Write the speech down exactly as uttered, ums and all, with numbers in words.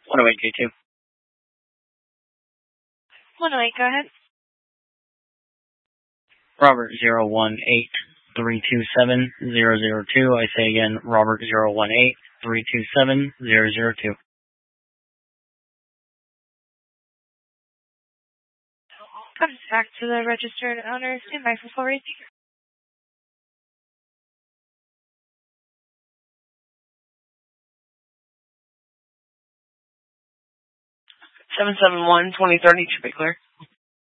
one oh eight J two. one oh eight, go ahead. Robert zero one eight three two seven zero zero two. I say again, Robert zero one eight three two seven zero zero two. Comes back to the registered owner. Stand by for full receipt. seven seven one, twenty thirty, to be clear.